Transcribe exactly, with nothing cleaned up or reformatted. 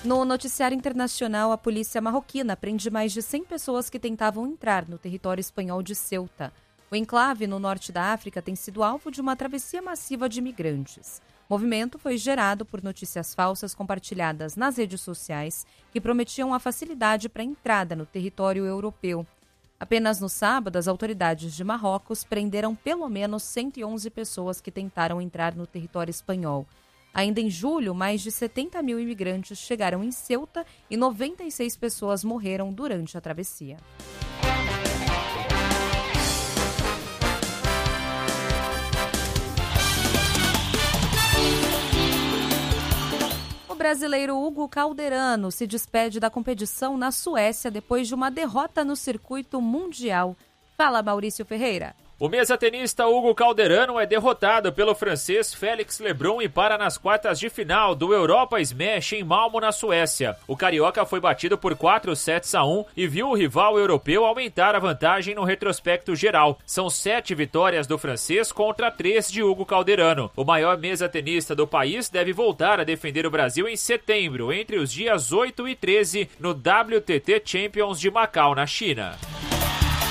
No noticiário internacional, a polícia marroquina prende mais de cem pessoas que tentavam entrar no território espanhol de Ceuta. O enclave no norte da África tem sido alvo de uma travessia massiva de imigrantes. O movimento foi gerado por notícias falsas compartilhadas nas redes sociais que prometiam a facilidade para a entrada no território europeu. Apenas no sábado, as autoridades de Marrocos prenderam pelo menos cento e onze pessoas que tentaram entrar no território espanhol. Ainda em julho, mais de setenta mil imigrantes chegaram em Ceuta e noventa e seis pessoas morreram durante a travessia. O brasileiro Hugo Calderano se despede da competição na Suécia depois de uma derrota no circuito mundial. Fala, Maurício Ferreira. O mesatenista Hugo Calderano é derrotado pelo francês Félix Lebrun e para nas quartas de final do Europa Smash em Malmo, na Suécia. O carioca foi batido por quatro sets a um e viu o rival europeu aumentar a vantagem no retrospecto geral. São sete vitórias do francês contra três de Hugo Calderano. O maior mesatenista do país deve voltar a defender o Brasil em setembro, entre os dias oito e treze, no W T T Champions de Macau, na China.